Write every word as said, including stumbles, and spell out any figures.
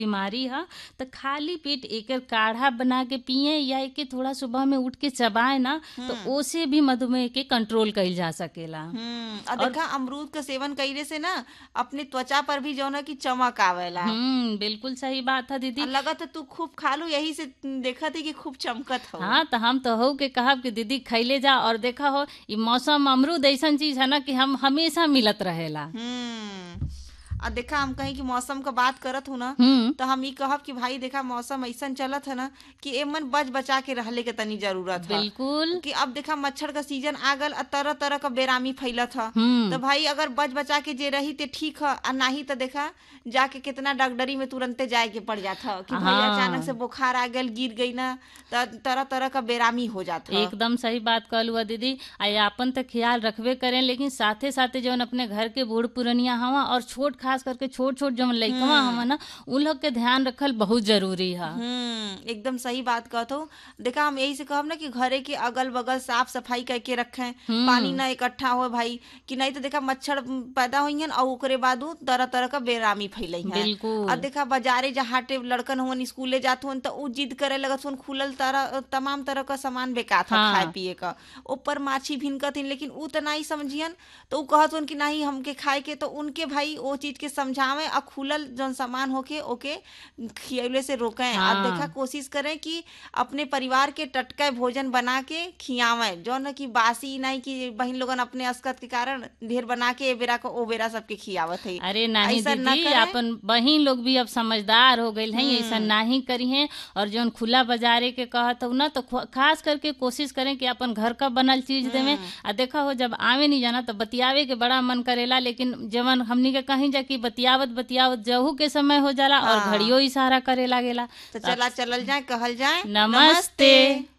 बीमारी है तो खाली पेट एकर काढ़ा बना के पिए या एके थोड़ा सुबह में उठ के चबाए ना तो हम्म ओसे भी मधुमेह के कंट्रोल कइल जा सकेला। हम्म और और देखा अमरूद का सेवन कइले से ना अपने त्वचा पर भी जौन है कि चमक आवेला। हम्म बिल्कुल सही बात है और दीदी। लगत है तू खूब खा लू, यही से देखत है कि खूब चमकत हो। हाँ तो हम तो हो के कहब कि दीदी खैले जा। और देखा हो ये मौसम अमरूद ऐसन चीज है ना कि हम हमेशा मिलत रहेला। हम्म और देखा हम कहीं कि मौसम का बात करत हूँ ना, हम्म तो हम ई कहब कि भाई देखा मौसम ऐसन चलत है ना कि एमन बच बचा के रहले के तनी जरूरत है। बिल्कुल। कि अब देखा मच्छर का सीजन आ गल और तरह तरह का बेरामी फैलत है। तो हम्म भाई अगर बच बचा के जे रही ते ठीक है, और नहीं तो देखा जाके कितना डॉक्टरी में तुरंते जाए के पड़ जाता है कि भाई अचानक से हाँ बुखार आ गल गिर गई ना, तो तरह तरह का बेरामी हो जाता है। एकदम सही बात कहलू है दीदी। आई आपन तो ख्याल रखबे करें लेकिन साथे साथे जौन अपने घर के बूढ़ पुरनिया हवा और छोट खास करके छोट छोट जौन लइकवा हवा ना उन लोग के ध्यान रखल बहुत जरूरी है। हम्म एकदम सही बात कहत हो। देखा हम यही से कहब ना कि घरे के अगल बगल साफ सफाई करके रखें, पानी हम्म ना इकट्ठा हो भाई, कि नहीं तो देखा मच्छर पैदा हुई हैं और ओकरे बाद उ तरह तरह का बेरामी फैलई हैं। और बिल्कुल। देखा बाजारे जहाटे लड़कन हुन स्कूले जात हुन तो उ जिद करे लगत हुन खुलल तरह तमाम तरह का सामान बेकात है खाए हाँ पिए का, ऊपर माछी भिनकत हिन, लेकिन उ तो नहीं समझियन। तो उ कहत हुन कि नहीं हमके खाए के, तो उनके भाई वो चीज के समझावे और खुलल जौन सामान होके ओके खियले से रोकें। अब देखा हाँ कोशिश करें कि अपने परिवार के टटका भोजन बना के खियावें, जो न कि बासी नहीं कि बहन लोगन अपने अस्कत के कारण ढेर बना के ए बेरा को ओ बेरा सबके खियावत है। अरे नहीं ऐसा न दीदी करें। अपन बहिन लोग भी अब समझदार हो गई हैं, ऐसा हम्म नहीं करी हैं। और जौन खुला बाजारे के कहत हो ना तो खु- खास करके कोशिश करें कि अपन घर का बनल चीज देवें। हम्म आ देखा हो जब आवे नहीं जाना तो बतियावे के बड़ा मन करेला, लेकिन जवन हमनी के कहीं जा कि बतियावत बतियावत जहू के समय हो जाला और हाँ घड़ियो इशारा करे लागेला। तो तो अब चला चलल जाए कहल जाए नमस्ते। नमस्ते।